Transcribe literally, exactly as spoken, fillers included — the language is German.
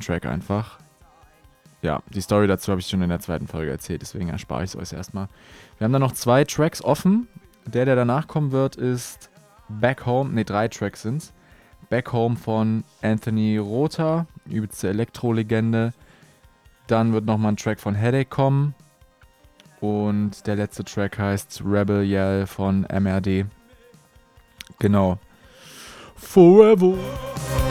Track einfach. Ja, die Story dazu habe ich schon in der zweiten Folge erzählt, deswegen erspare ich es euch erstmal. Wir haben dann noch zwei Tracks offen. Der, der danach kommen wird, ist Back Home. Ne, drei Tracks sind's. Back Home von Anthony Rother, übelste Elektro-Legende. Dann wird nochmal ein Track von Headache kommen. Und der letzte Track heißt Rebel Yell von M R D. Genau. Forever.